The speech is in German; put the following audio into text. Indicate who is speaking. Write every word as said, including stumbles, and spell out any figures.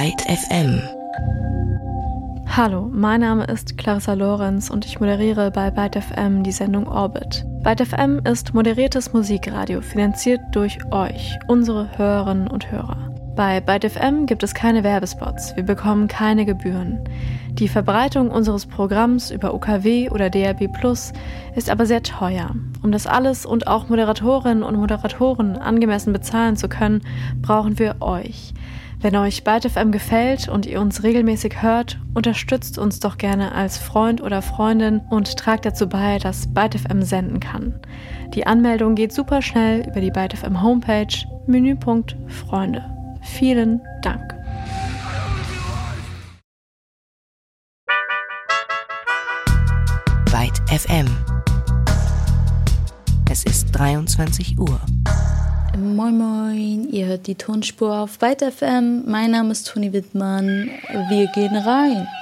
Speaker 1: Byte F M.
Speaker 2: Hallo, mein Name ist Clarissa Lorenz und ich moderiere bei Byte F M die Sendung Orbit. Byte F M ist moderiertes Musikradio, finanziert durch euch, unsere Hörerinnen und Hörer. Bei Byte F M gibt es keine Werbespots, wir bekommen keine Gebühren. Die Verbreitung unseres Programms über U K W oder D A B plus, ist aber sehr teuer. Um das alles und auch Moderatorinnen und Moderatoren angemessen bezahlen zu können, brauchen wir euch. Wenn euch Byte F M gefällt und ihr uns regelmäßig hört, unterstützt uns doch gerne als Freund oder Freundin und tragt dazu bei, dass Byte F M senden kann. Die Anmeldung geht super schnell über die Byte F M Homepage, Menüpunkt Freunde. Vielen Dank.
Speaker 1: Byte F M. Es ist dreiundzwanzig Uhr.
Speaker 3: Moin Moin, ihr hört die Tonspur auf Byte F M. Mein Name ist Toni Wittmann. Wir gehen rein.